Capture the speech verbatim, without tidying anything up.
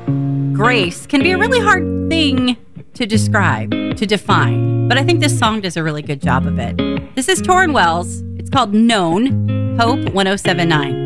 grace can be a really hard thing to describe, to define. But I think this song does a really good job of it. This is Tauren Wells. It's called Known, Hope one oh seven nine.